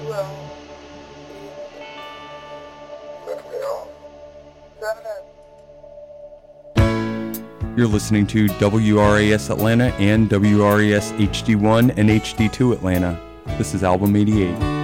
You're listening to WRAS Atlanta and WRAS HD1 and HD2 Atlanta. This is Album 88.